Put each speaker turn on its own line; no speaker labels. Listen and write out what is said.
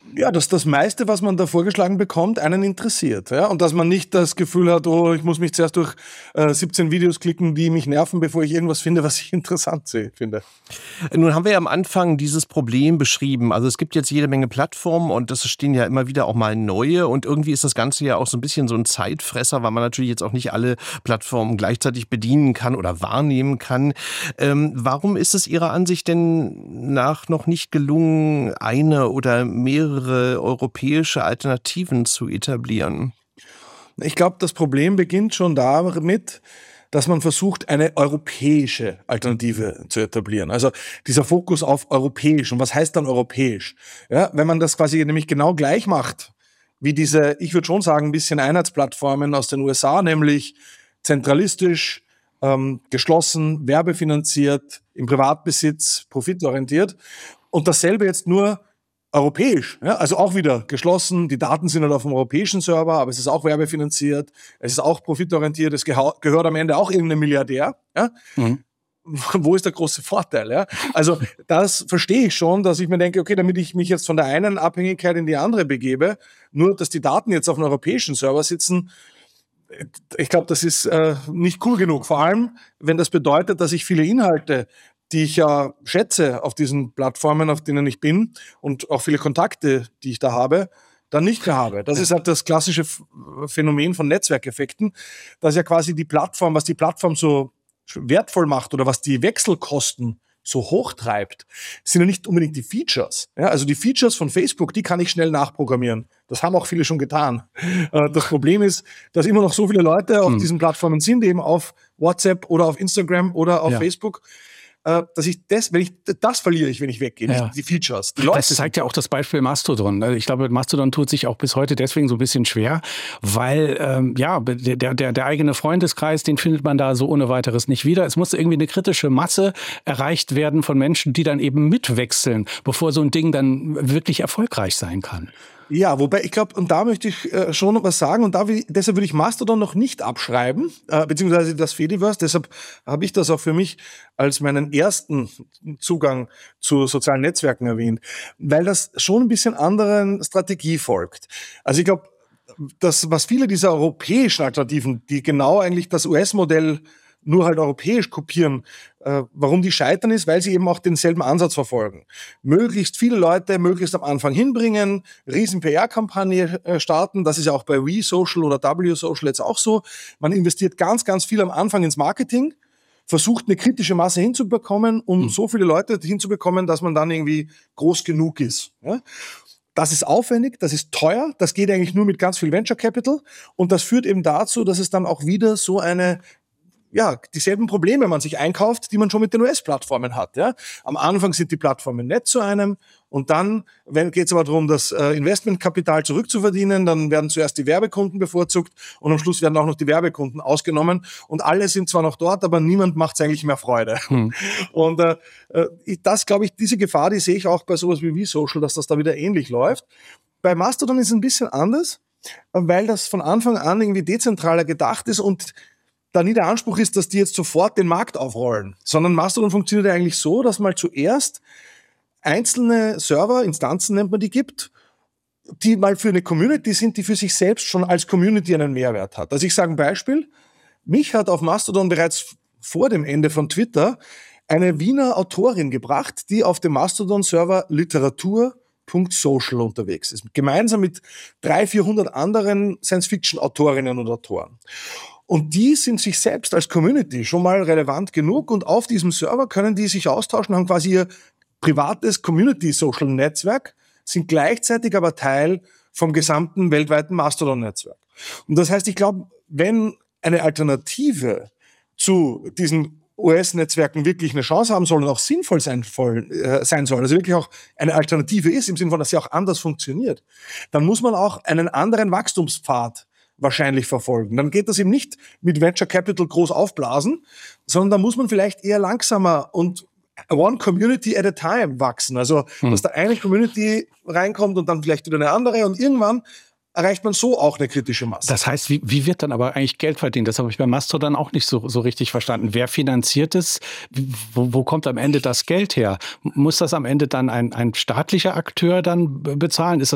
Ja, dass das meiste, was man da vorgeschlagen bekommt, einen interessiert. Ja? Und dass man nicht das Gefühl hat, oh, ich muss mich zuerst durch 17 Videos klicken, die mich nerven, bevor ich irgendwas finde, was ich interessant finde.
Nun haben wir ja am Anfang dieses Problem beschrieben. Also es gibt jetzt jede Menge Plattformen und es stehen ja immer wieder auch mal neue. Und irgendwie ist das Ganze ja auch so ein bisschen so ein Zeitfresser, weil man natürlich jetzt auch nicht alle Plattformen gleichzeitig bedienen kann oder wahrnehmen kann. Warum ist es Ihrer Ansicht denn nach noch nicht gelungen, eine oder mehrere europäische Alternativen zu etablieren?
Ich glaube, das Problem beginnt schon damit, dass man versucht, eine europäische Alternative zu etablieren. Also dieser Fokus auf europäisch. Und was heißt dann europäisch? Ja, wenn man das quasi nämlich genau gleich macht, wie diese, ich würde schon sagen, ein bisschen Einheitsplattformen aus den USA, nämlich zentralistisch, geschlossen, werbefinanziert, im Privatbesitz, profitorientiert. Und dasselbe jetzt nur europäisch, ja, also auch wieder geschlossen, die Daten sind halt auf dem europäischen Server, aber es ist auch werbefinanziert, es ist auch profitorientiert, es gehört am Ende auch irgendeinem Milliardär. Ja? Mhm. Wo ist der große Vorteil? Ja? Also das verstehe ich schon, dass ich mir denke, okay, damit ich mich jetzt von der einen Abhängigkeit in die andere begebe, nur dass die Daten jetzt auf einem europäischen Server sitzen, ich glaube, das ist nicht cool genug. Vor allem, wenn das bedeutet, dass ich viele Inhalte, die ich ja schätze auf diesen Plattformen, auf denen ich bin und auch viele Kontakte, die ich da habe, dann nicht mehr habe. Das ist halt das klassische Phänomen von Netzwerkeffekten, dass ja quasi die Plattform, was die Plattform so wertvoll macht oder was die Wechselkosten so hoch treibt, sind ja nicht unbedingt die Features. Ja, also die Features von Facebook, die kann ich schnell nachprogrammieren. Das haben auch viele schon getan. Das Problem ist, dass immer noch so viele Leute auf diesen Plattformen sind, eben auf WhatsApp oder auf Instagram oder auf Facebook, dass ich das verliere ich, wenn ich weggehe, nicht die Features. Die Leute,
das zeigt ja auch das Beispiel Mastodon. Ich glaube, Mastodon tut sich auch bis heute deswegen so ein bisschen schwer, weil der eigene Freundeskreis, den findet man da so ohne weiteres nicht wieder. Es muss irgendwie eine kritische Masse erreicht werden von Menschen, die dann eben mitwechseln, bevor so ein Ding dann wirklich erfolgreich sein kann.
Ja, wobei ich glaube, und da möchte ich schon noch was sagen, und deshalb würde ich Mastodon noch nicht abschreiben, beziehungsweise das Fediverse, deshalb habe ich das auch für mich als meinen ersten Zugang zu sozialen Netzwerken erwähnt, weil das schon ein bisschen anderen Strategie folgt. Also ich glaube, das, was viele dieser europäischen Alternativen, die genau eigentlich das US-Modell nur halt europäisch kopieren, warum die scheitern ist, weil sie eben auch denselben Ansatz verfolgen. Möglichst viele Leute möglichst am Anfang hinbringen, riesen PR-Kampagne starten, das ist ja auch bei WeSocial oder WSocial jetzt auch so. Man investiert ganz, ganz viel am Anfang ins Marketing, versucht eine kritische Masse hinzubekommen, um so viele Leute hinzubekommen, dass man dann irgendwie groß genug ist. Ja? Das ist aufwendig, das ist teuer, das geht eigentlich nur mit ganz viel Venture Capital und das führt eben dazu, dass es dann auch wieder so dieselben Probleme man sich einkauft, die man schon mit den US-Plattformen hat. Ja? Am Anfang sind die Plattformen nett zu einem und dann geht es aber darum, das Investmentkapital zurückzuverdienen, dann werden zuerst die Werbekunden bevorzugt und am Schluss werden auch noch die Werbekunden ausgenommen und alle sind zwar noch dort, aber niemand macht es eigentlich mehr Freude. Und das, glaube ich, diese Gefahr, die sehe ich auch bei sowas wie WeSocial, dass das da wieder ähnlich läuft. Bei Mastodon ist es ein bisschen anders, weil das von Anfang an irgendwie dezentraler gedacht ist und da nie der Anspruch ist, dass die jetzt sofort den Markt aufrollen, sondern Mastodon funktioniert ja eigentlich so, dass mal zuerst einzelne Server, Instanzen nennt man die, gibt, die mal für eine Community sind, die für sich selbst schon als Community einen Mehrwert hat. Also ich sage ein Beispiel, mich hat auf Mastodon bereits vor dem Ende von Twitter eine Wiener Autorin gebracht, die auf dem Mastodon-Server Literatur.social unterwegs ist, gemeinsam mit 300-400 anderen Science-Fiction-Autorinnen und Autoren. Und die sind sich selbst als Community schon mal relevant genug und auf diesem Server können die sich austauschen, haben quasi ihr privates Community-Social-Netzwerk, sind gleichzeitig aber Teil vom gesamten weltweiten Mastodon-Netzwerk. Und das heißt, ich glaube, wenn eine Alternative zu diesen US-Netzwerken wirklich eine Chance haben soll und auch sinnvoll sein soll, also wirklich auch eine Alternative ist, im Sinne von, dass sie auch anders funktioniert, dann muss man auch einen anderen Wachstumspfad wahrscheinlich verfolgen. Dann geht das eben nicht mit Venture Capital groß aufblasen, sondern da muss man vielleicht eher langsamer und one community at a time wachsen. Also, dass da eine Community reinkommt und dann vielleicht wieder eine andere und irgendwann erreicht man so auch eine kritische Masse.
Das heißt, wie wird dann aber eigentlich Geld verdient? Das habe ich bei Mastodon auch nicht so richtig verstanden. Wer finanziert es? Wo kommt am Ende das Geld her? Muss das am Ende dann ein staatlicher Akteur dann bezahlen? Ist